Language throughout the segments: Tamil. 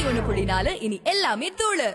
91.4 இனி எல்லாமே தூளு.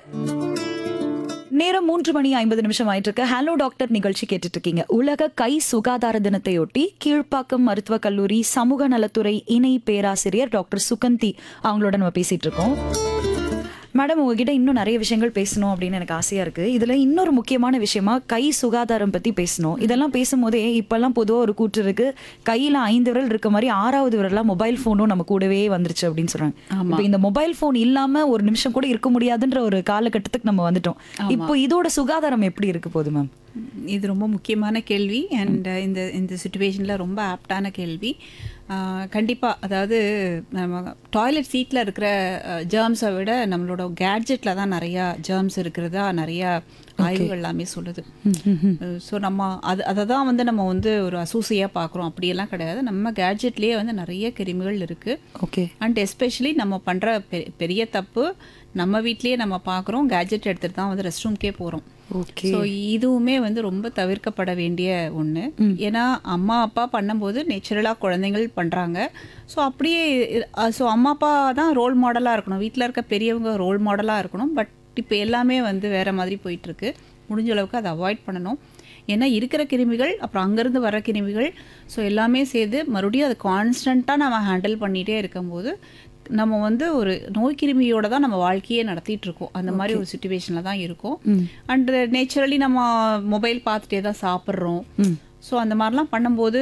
நேரம் 3:50 ஆயிட்டு இருக்கு. ஹலோ டாக்டர் நிகழ்ச்சி கேட்டுட்டு இருக்கீங்க. உலக கை சுகாதார தினத்தையொட்டி கீழ்ப்பாக்கம் மருத்துவக் கல்லூரி சமூக நலத்துறை இணை பேராசிரியர் டாக்டர் சுகந்தி அவங்களோட நம்ம பேசிட்டு இருக்கோம். மேடம், உங்ககிட்ட இன்னும் நிறைய விஷயங்கள் பேசணும் அப்படின்னு எனக்கு ஆசையா இருக்கு. இதுல இன்னொரு முக்கியமான விஷயமா கை சுகாதாரம் பத்தி பேசணும். இதெல்லாம் பேசும்போதே இப்பெல்லாம் பொதுவா ஒரு கூற்று இருக்கு, கையில 5 விரல் இருக்க மாதிரி 6வது விரலா மொபைல் போனும் நம்ம கூடவே வந்துருச்சு அப்படின்னு சொல்றாங்க. இப்போ இந்த மொபைல் போன் இல்லாம ஒரு நிமிஷம் கூட இருக்க முடியாதுன்ற ஒரு காலகட்டத்துக்கு நம்ம வந்துட்டோம். இப்போ இதோட சுகாதாரம் எப்படி இருக்கு போகுது மேம்? இது ரொம்ப முக்கியமான கேள்வி அண்ட் இந்த சுச்சுவேஷனில் ரொம்ப ஆப்டான கேள்வி. கண்டிப்பாக, அதாவது நம்ம டாய்லெட் சீட்டில் இருக்கிற ஜேர்ம்ஸை விட நம்மளோட கேட்ஜெட்டில் தான் நிறையா ஜேர்ம்ஸ் இருக்கிறதா நிறையா ஆய்வுகள் எல்லாமே சொல்லுது. ஸோ நம்ம அதை தான் நம்ம ஒரு அசூசியாக பார்க்குறோம், அப்படியெல்லாம் கிடையாது. நம்ம கேட்ஜெட்லேயே நிறைய கிருமிகள் இருக்குது. ஓகே. அண்ட் எஸ்பெஷலி நம்ம பண்ணுற பெரிய தப்பு, நம்ம வீட்லேயே நம்ம பார்க்குறோம், கேட்ஜெட் எடுத்துகிட்டு தான் ரெஸ்ட் ரூம்க்கே போகிறோம். ஸோ இதுவுமே ரொம்ப தவிர்க்கப்பட வேண்டிய ஒன்று. ஏன்னா அம்மா அப்பா பண்ணும்போது நேச்சுரலாக குழந்தைங்கள் பண்ணுறாங்க. ஸோ அப்படியே அம்மா அப்பா தான் ரோல் மாடலாக இருக்கணும், வீட்டில் இருக்க பெரியவங்க ரோல் மாடலாக இருக்கணும். பட் இப்போ எல்லாமே வேறு மாதிரி போயிட்டுருக்கு. முடிஞ்ச அளவுக்கு அதை அவாய்ட் பண்ணணும். ஏன்னா இருக்கிற கிருமிகள் அப்புறம் அங்கேருந்து வர கிருமிகள், ஸோ எல்லாமே சேர்ந்து மறுபடியும் அதை கான்ஸ்டண்ட்டாக நம்ம ஹேண்டில் பண்ணிகிட்டே இருக்கும்போது நம்ம ஒரு நோய் கிருமியோட தான் நம்ம வாழ்க்கையே நடத்திட்டு இருக்கோம். அந்த மாதிரி ஒரு சுச்சுவேஷனில் தான் இருக்கும். அண்ட் நேச்சுரலி நம்ம மொபைல் பார்த்துட்டே தான் சாப்பிட்றோம். ஸோ அந்த மாதிரிலாம் பண்ணும்போது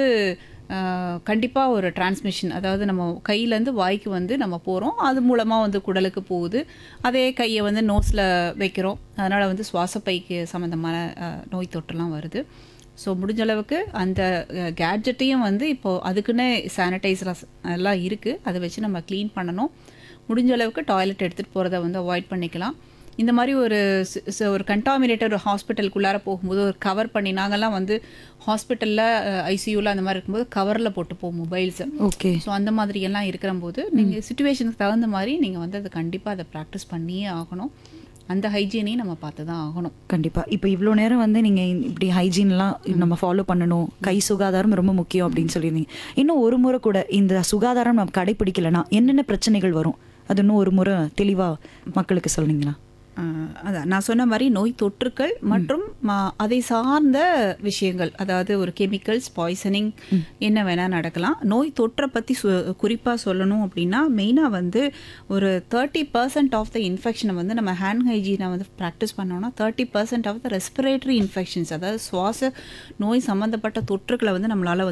கண்டிப்பாக ஒரு டிரான்ஸ்மிஷன், அதாவது நம்ம கையிலேருந்து வாய்க்கு நம்ம போகிறோம், அது மூலமாக குடலுக்கு போகுது. அதே கையை நோஸில் வைக்கிறோம், அதனால் சுவாசப்பைக்கு சம்மந்தமான நோய் தொற்றுலாம் வருது. ஸோ முடிஞ்ச அளவுக்கு அந்த கேட்ஜெட்டையும் இப்போது அதுக்குன்னு சானிடைசர்ஸ் எல்லாம் இருக்குது, அதை வச்சு நம்ம க்ளீன் பண்ணணும். முடிஞ்ச அளவுக்கு டாய்லெட் எடுத்துகிட்டு போகிறத அவாய்ட் பண்ணிக்கலாம். இந்த மாதிரி ஒரு கண்டாமினேட்டர் ஹாஸ்பிட்டலுக்குள்ளார போகும்போது ஒரு கவர் பண்ணி, நாங்கள்லாம் ஹாஸ்பிட்டலில் ஐசியூவில் அந்த மாதிரி இருக்கும்போது கவரில் போட்டுப்போம் மொபைல்ஸை. ஓகே. ஸோ அந்த மாதிரி எல்லாம் இருக்கிற போது நீங்கள் சுச்சுவேஷனுக்கு தகுந்த மாதிரி நீங்கள் அதை கண்டிப்பாக அதை ப்ராக்டிஸ் பண்ணியே ஆகணும். அந்த ஹைஜீனையும் நம்ம பார்த்து தான் ஆகணும். கண்டிப்பா. இப்போ இவ்வளோ நேரம் நீங்க இப்படி ஹைஜீன்லாம் நம்ம ஃபாலோ பண்ணணும், கை சுகாதாரம் ரொம்ப முக்கியம் அப்படின்னு சொல்லியிருந்தீங்க. இன்னும் ஒரு முறை கூட இந்த சுகாதாரம் நம்ம கடைபிடிக்கலைன்னா என்னென்ன பிரச்சனைகள் வரும், அது இன்னும் ஒரு முறை தெளிவா மக்களுக்கு சொன்னீங்களா? அதான் நான் சொன்ன மாதிரி நோய் தொற்றுக்கள் மற்றும் அதை சார்ந்த விஷயங்கள், அதாவது ஒரு கெமிக்கல்ஸ் பாய்சனிங் என்ன வேணால் நடக்கலாம். நோய் தொற்றை பற்றி குறிப்பாக சொல்லணும் அப்படின்னா மெயினாக ஒரு 30% ஆஃப் த இன்ஃபெக்ஷனை நம்ம ஹேண்ட் ஹைஜீனை ப்ராக்டிஸ் பண்ணோன்னா 30% ஆஃப் த ரெஸ்பிரேட்டரி இன்ஃபெக்ஷன்ஸ், அதாவது சுவாச நோய் சம்மந்தப்பட்ட தொற்றுக்களை நம்மளால்